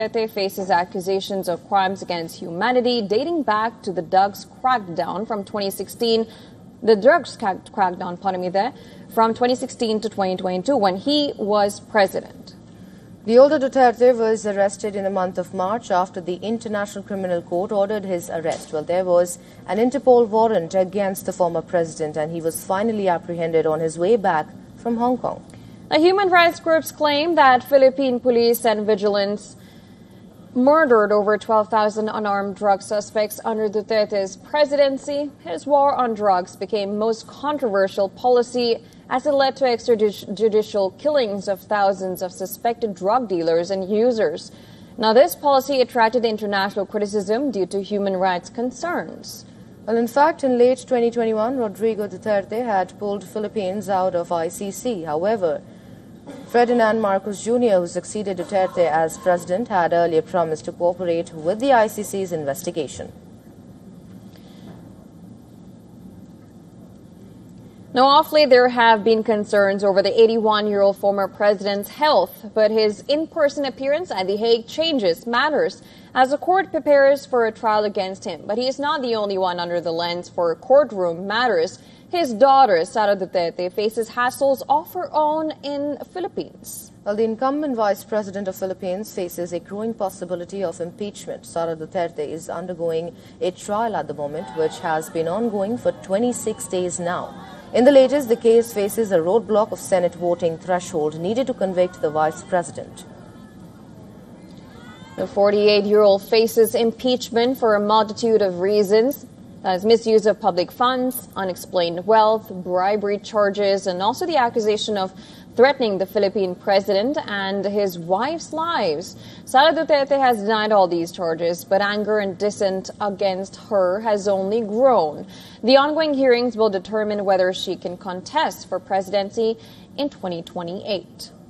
Duterte faces accusations of crimes against humanity dating back to the drugs crackdown from 2016. The drugs crackdown, from 2016 to 2022 when he was president. The older Duterte was arrested in the month of March after the International Criminal Court ordered his arrest. Well, there was an Interpol warrant against the former president and he was finally apprehended on his way back from Hong Kong. Now, human rights groups claim that Philippine police and vigilance murdered over 12,000 unarmed drug suspects under Duterte's presidency. His war on drugs became most controversial policy as it led to extrajudicial killings of thousands of suspected drug dealers and users. Now, this policy attracted international criticism due to human rights concerns. Well, in fact, in late 2021, Rodrigo Duterte had pulled Philippines out of ICC. However, Ferdinand Marcos Jr., who succeeded Duterte as president, had earlier promised to cooperate with the ICC's investigation. Now, off late, there have been concerns over the 81-year-old former president's health, but his in-person appearance at The Hague changes matters as the court prepares for a trial against him. But he is not the only one under the lens for courtroom matters. His daughter, Sara Duterte, faces hassles of her own in the Philippines. Well, the incumbent vice president of Philippines faces a growing possibility of impeachment. Sara Duterte is undergoing a trial at the moment, which has been ongoing for 26 days now. In the latest, the case faces a roadblock of Senate voting threshold needed to convict the vice president. The 48-year-old faces impeachment for a multitude of reasons. That is misuse of public funds, unexplained wealth, bribery charges, and also the accusation of threatening the Philippine president and his wife's lives. Sara Duterte has denied all these charges, but anger and dissent against her has only grown. The ongoing hearings will determine whether she can contest for presidency in 2028.